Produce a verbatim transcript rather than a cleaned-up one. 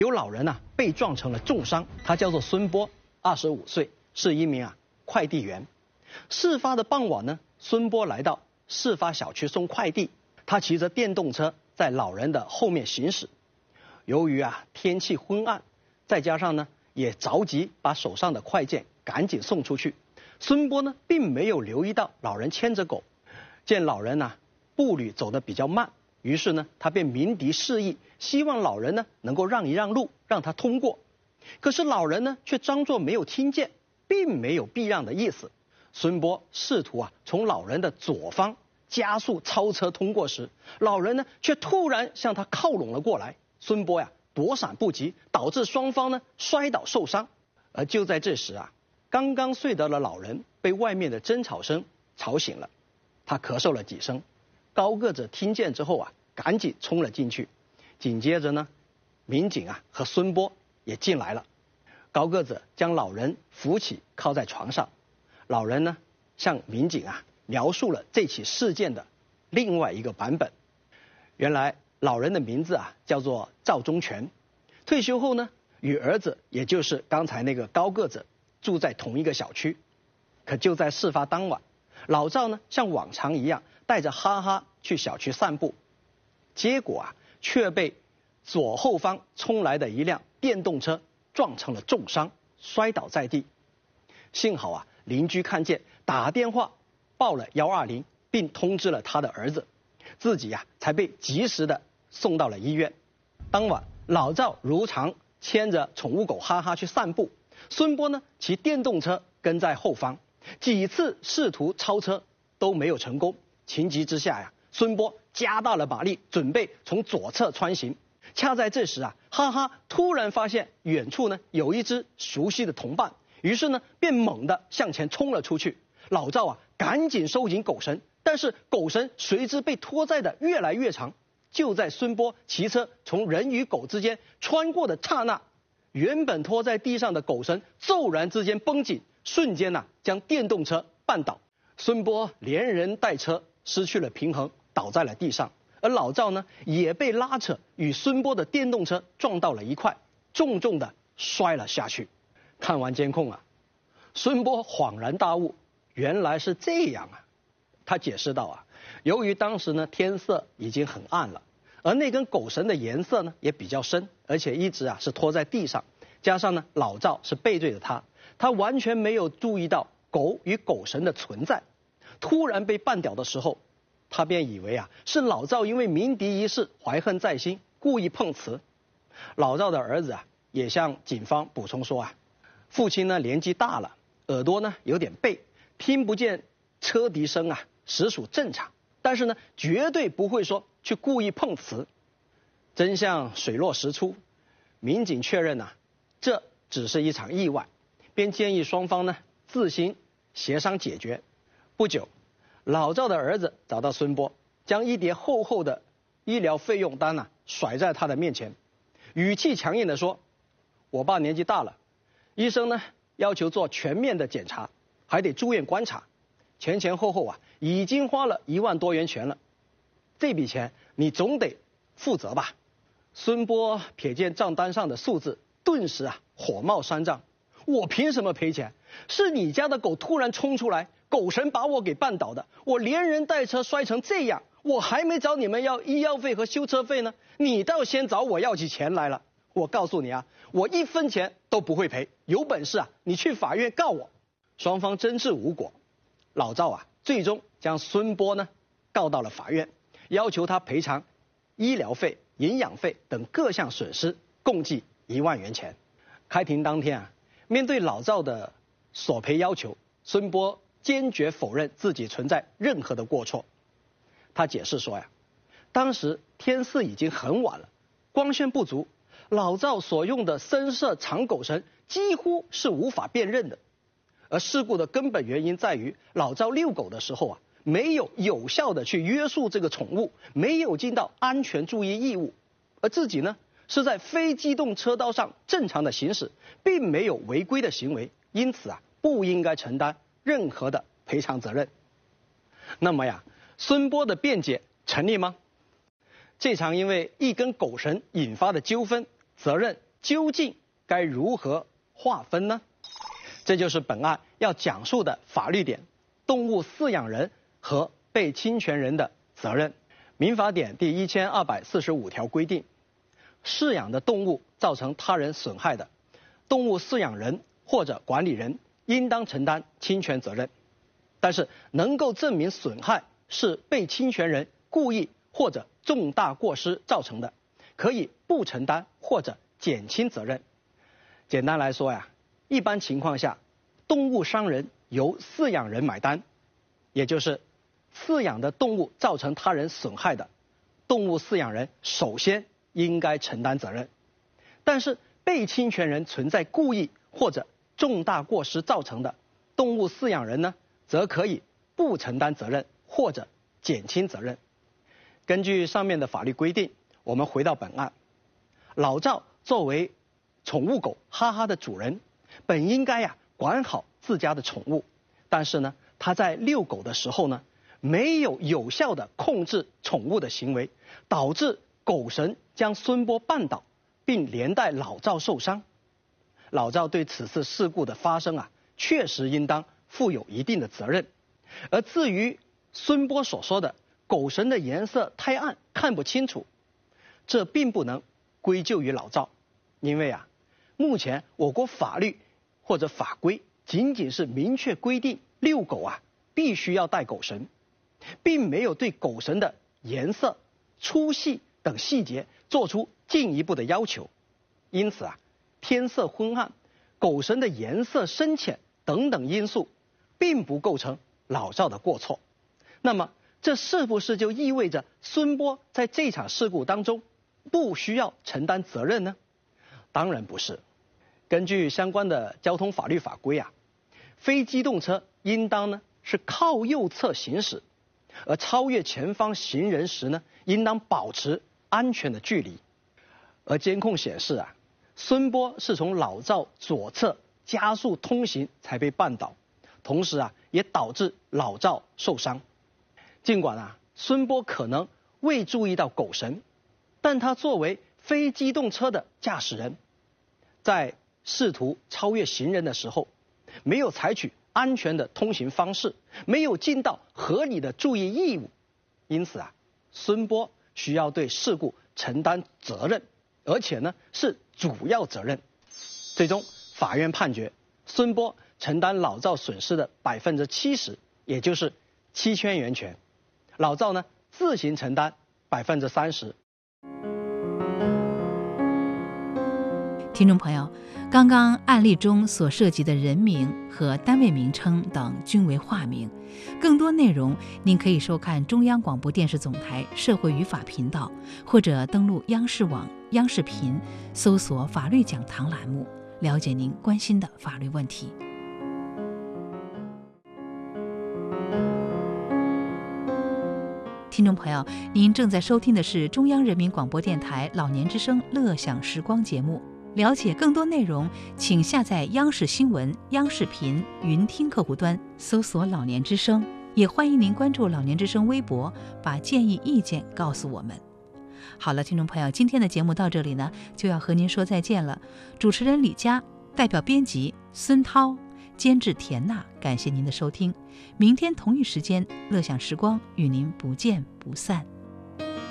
有老人啊被撞成了重伤，他叫做孙波，二十五岁，是一名啊快递员。事发的傍晚呢，孙波来到事发小区送快递，他骑着电动车在老人的后面行驶。由于啊天气昏暗，再加上呢也着急把手上的快件赶紧送出去，孙波呢并没有留意到老人牵着狗，见老人呢步履走得比较慢，于是呢他便鸣笛示意，希望老人呢能够让一让路，让他通过。可是老人呢却装作没有听见，并没有避让的意思。孙波试图啊从老人的左方加速超车通过时，老人呢却突然向他靠拢了过来，孙波呀躲闪不及，导致双方呢摔倒受伤。而就在这时啊，刚刚睡得的老人被外面的争吵声吵醒了，他咳嗽了几声，高个子听见之后啊，赶紧冲了进去。紧接着呢，民警啊和孙波也进来了。高个子将老人扶起，靠在床上。老人呢向民警啊描述了这起事件的另外一个版本。原来老人的名字啊叫做赵忠全，退休后呢与儿子，也就是刚才那个高个子住在同一个小区。可就在事发当晚，老赵呢像往常一样带着哈哈去小区散步，结果啊却被左后方冲来的一辆电动车撞成了重伤，摔倒在地。幸好啊邻居看见，打电话报了一二零，并通知了他的儿子，自己呀、啊、才被及时的送到了医院。当晚老赵如常牵着宠物狗哈哈去散步，孙波呢骑电动车跟在后方，几次试图超车都没有成功。情急之下呀，孙波加大了马力，准备从左侧穿行。恰在这时啊，哈哈突然发现远处呢有一只熟悉的同伴，于是呢便猛地向前冲了出去。老赵啊赶紧收紧狗绳，但是狗绳随之被拖载的越来越长。就在孙波骑车从人与狗之间穿过的刹那，原本拖在地上的狗绳骤然之间绷紧，瞬间呐、啊、将电动车绊倒。孙波连人带车失去了平衡，倒在了地上。而老赵呢也被拉扯，与孙波的电动车撞到了一块，重重的摔了下去。看完监控啊，孙波恍然大悟，原来是这样啊。他解释道啊，由于当时呢天色已经很暗了，而那根狗绳的颜色呢也比较深，而且一直啊是拖在地上，加上呢老赵是背对着他，他完全没有注意到狗与狗绳的存在。突然被绊倒的时候，他便以为啊是老赵因为鸣笛一事怀恨在心，故意碰瓷。老赵的儿子啊也向警方补充说啊，父亲呢年纪大了，耳朵呢有点背，听不见车笛声啊，实属正常，但是呢绝对不会说去故意碰瓷。真相水落石出，民警确认啊这只是一场意外，便建议双方呢自行协商解决。不久，老赵的儿子找到孙波，将一叠厚厚的医疗费用单啊甩在他的面前，语气强硬地说，我爸年纪大了，医生呢要求做全面的检查，还得住院观察，前前后后啊已经花了一万多元钱了，这笔钱你总得负责吧。孙波瞥见账单上的数字，顿时啊火冒三丈，我凭什么赔钱？是你家的狗突然冲出来，狗绳把我给绊倒的，我连人带车摔成这样，我还没找你们要医药费和修车费呢，你倒先找我要起钱来了。我告诉你啊，我一分钱都不会赔，有本事啊你去法院告我。双方争执无果，老赵啊最终将孙波呢告到了法院，要求他赔偿医疗费、营养费等各项损失，共计一万元钱。开庭当天啊，面对老赵的索赔要求，孙波坚决否认自己存在任何的过错。他解释说呀，当时天色已经很晚了，光线不足，老赵所用的深色长狗绳几乎是无法辨认的。而事故的根本原因在于老赵遛狗的时候啊，没有有效的去约束这个宠物，没有尽到安全注意义务，而自己呢是在非机动车道上正常的行驶，并没有违规的行为，因此啊不应该承担任何的赔偿责任。那么呀，孙波的辩解成立吗？这场因为一根狗绳引发的纠纷，责任究竟该如何划分呢？这就是本案要讲述的法律点：动物饲养人和被侵权人的责任。民法典第一千二百四十五条规定，饲养的动物造成他人损害的，动物饲养人或者管理人应当承担侵权责任。但是能够证明损害是被侵权人故意或者重大过失造成的，可以不承担或者减轻责任。简单来说呀，一般情况下，动物伤人由饲养人买单，也就是饲养的动物造成他人损害的，动物饲养人首先应该承担责任。但是被侵权人存在故意或者重大过失造成的，动物饲养人呢，则可以不承担责任或者减轻责任。根据上面的法律规定，我们回到本案，老赵作为宠物狗哈哈的主人，本应该呀管好自家的宠物，但是呢，他在遛狗的时候呢，没有有效的控制宠物的行为，导致狗绳将孙波绊倒，并连带老赵受伤。老赵对此次事故的发生啊，确实应当负有一定的责任。而至于孙波所说的狗绳的颜色太暗看不清楚，这并不能归咎于老赵，因为啊，目前我国法律或者法规仅仅是明确规定遛狗啊必须要带狗绳，并没有对狗绳的颜色、粗细等细节做出进一步的要求。因此啊，天色昏暗、狗绳的颜色深浅等等因素，并不构成老赵的过错。那么这是不是就意味着孙波在这场事故当中不需要承担责任呢？当然不是。根据相关的交通法律法规啊，非机动车应当呢是靠右侧行驶，而超越前方行人时呢，应当保持安全的距离。而监控显示啊，孙波是从老赵左侧加速通行才被绊倒，同时啊，也导致老赵受伤。尽管啊，孙波可能未注意到狗绳，但他作为非机动车的驾驶人，在试图超越行人的时候，没有采取安全的通行方式，没有尽到合理的注意义务，因此啊，孙波需要对事故承担责任，而且呢是主要责任。最终，法院判决孙波承担老赵损失的百分之七十，也就是七千元钱，老赵呢自行承担百分之三十。 听众朋友，刚刚案例中所涉及的人名和单位名称等均为化名。更多内容您可以收看中央广播电视总台社会与法频道，或者登录央视网、央视频，搜索法律讲堂栏目，了解您关心的法律问题。听众朋友，您正在收听的是中央人民广播电台老年之声乐享时光节目。了解更多内容，请下载央视新闻、央视频云听客户端，搜索老年之声。也欢迎您关注老年之声微博，把建议意见告诉我们。好了，听众朋友，今天的节目到这里呢，就要和您说再见了。主持人李佳，代表编辑孙涛，监制田娜，感谢您的收听。明天同一时间，乐享时光与您不见不散。